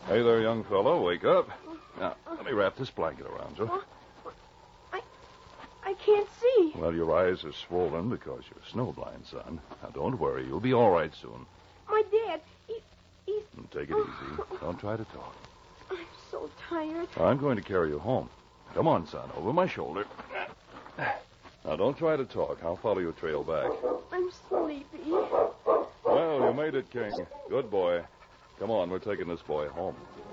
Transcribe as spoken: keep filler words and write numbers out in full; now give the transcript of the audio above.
Hey there, young fellow. Wake up. Now, let me wrap this blanket around you. I I can't see. Well, your eyes are swollen because you're snowblind, son. Now, don't worry. You'll be all right soon. My dad, he, he's... Take it easy. Don't try to talk. I'm so tired. I'm going to carry you home. Come on, son. Over my shoulder. Now, don't try to talk. I'll follow your trail back. I'm sleepy. Well, you made it, King. Good boy. Come on, we're taking this boy home.